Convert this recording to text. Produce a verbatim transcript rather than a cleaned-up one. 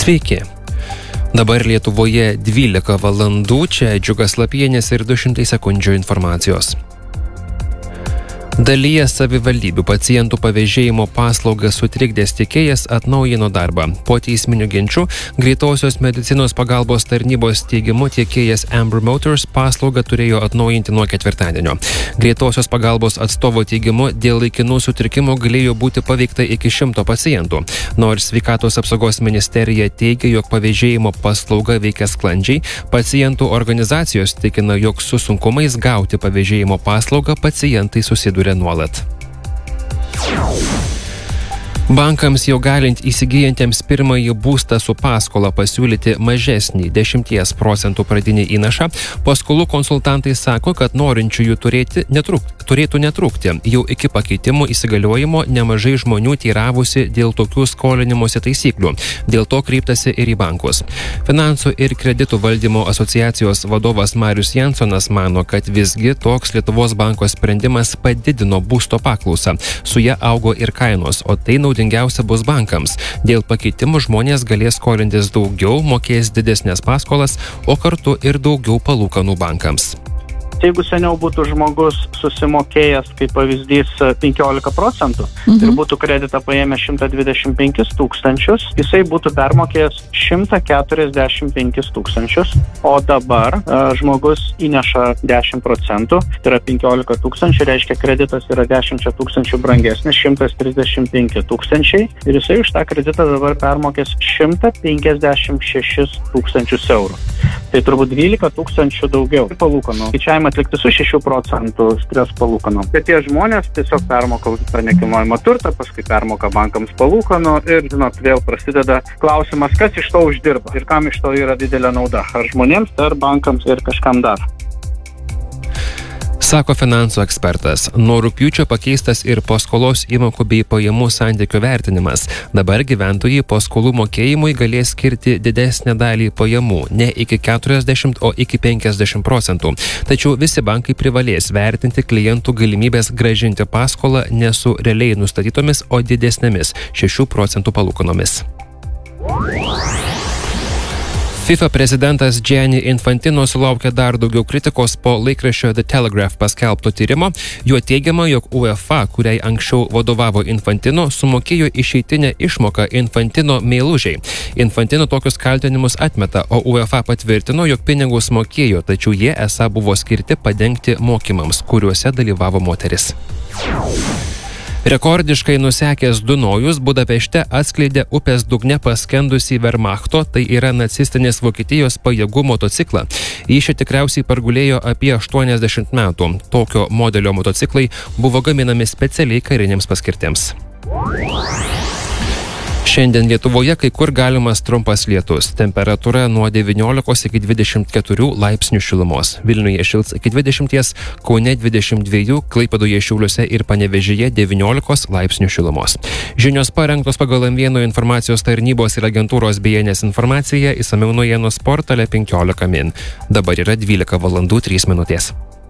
Sveiki. Dabar Lietuvoje dvylika valandų, čia Džiugas Lapienis ir du šimtai sekundžių informacijos. Dalyje savivaldybių pacientų pavėžėjimo paslaugą sutrikdęs tiekėjas atnaujino darbą. Po teisminių ginčių greitosios medicinos pagalbos tarnybos teigimu tiekėjas Amber Motors paslaugą turėjo atnaujinti nuo ketvirtadienio. Greitosios pagalbos atstovo teigimu dėl laikinų sutrikimų galėjo būti paveikta iki šimto pacientų. Nors sveikatos apsaugos ministerija teigia, jog pavėžėjimo paslauga veikia sklandžiai, pacientų organizacijos tikina, jog su sunkumais gauti pavėžėjimo paslaugą pacientai susiduria nuolat. Bankams jau galint įsigijantiems pirmąjį būstą su paskola pasiūlyti mažesnį dešimties procentų pradinį įnašą, paskolų konsultantai sako, kad norinčiųjų turėti netrūk, turėtų netrūkti. Jau iki pakeitimų įsigaliojimo nemažai žmonių teiravosi dėl tokių skolinimosi taisyklių. Dėl to kreiptasi ir į bankus. Finansų ir kreditų valdymo asociacijos vadovas Marius Jansonas mano, kad visgi toks Lietuvos banko sprendimas padidino būsto paklausą. Su ja augo ir kainos, o tai naudingiausia bus bankams. Dėl pakeitimų žmonės galės skolintis daugiau, mokės didesnės paskolas, o kartu ir daugiau palūkanų bankams. Jeigu seniau būtų žmogus susimokėjęs, kaip pavyzdys, penkiolika procentų mhm. ir būtų kreditą paėmę šimtą dvidešimt penkis tūkstančius, jisai būtų permokėjęs šimtą keturiasdešimt penkis tūkstančius, o dabar a, žmogus įneša dešimt procentų, tai yra penkiolika tūkstančių, reiškia kreditas yra dešimt tūkstančių brangesnis, šimtas trisdešimt penki tūkstančiai, ir jisai už tą kreditą dabar permokės šimtą penkiasdešimt šešis tūkstančius eurų. Tai turbūt dvylika tūkstančių daugiau palūkanų. Skaičiavimą atlikti su šešių procentų stres palūkanų. Bet tie žmonės tiesiog permoka tą nekilnojamą turtą, paskui permoka bankams palūkanų ir, žinot, vėl prasideda klausimas, kas iš to uždirba ir kam iš to yra didelė nauda. Ar žmonėms, ar bankams ir kažkam dar. Sako finansų ekspertas. Nuo rugpjūčio pakeistas ir paskolos įmokų bei pajamų santykių vertinimas. Dabar gyventojai paskolų mokėjimui galės skirti didesnę dalį pajamų, ne iki keturiasdešimt, o iki penkiasdešimt procentų. Tačiau visi bankai privalės vertinti klientų galimybės grąžinti paskolą ne su realiai nustatytomis, o didesnėmis šešių procentų palūkanomis. FIFA prezidentas Gianni Infantino sulaukė dar daugiau kritikos po laikraščio The Telegraph paskelbto tyrimo. Juo teigiama, jog UEFA, kuriai anksčiau vadovavo Infantino, sumokėjo išeitinę išmoką Infantino meilužiai. Infantino tokius kaltinimus atmeta, o UEFA patvirtino, jog pinigus mokėjo, tačiau jie esą buvo skirti padengti mokymams, kuriuose dalyvavo moteris. Rekordiškai nusekęs Dunojus Budapešte atskleidė upės dugne paskendusį Wehrmachto, tai yra nacistinės Vokietijos pajėgų motociklą. Jis čia tikriausiai pargulėjo apie aštuoniasdešimt metų. Tokio modelio motociklai buvo gaminami specialiai karinėms paskirtiems. Šiandien Lietuvoje kai kur galimas trumpas lietus. Temperatūra nuo devyniolikos iki dvidešimt keturių laipsnių šilumos. Vilniuje šils iki dvidešimties, Kaune dvidešimt dviejų, Klaipėdoje, Šiauliuose ir Panevėžyje devyniolikos laipsnių šilumos. Žinios parengtos pagal M vienas informacijos tarnybos ir agentūros B N S informaciją, išsamiau naujienų portale penkiolika min. Dabar yra dvylika valandų trys minutės.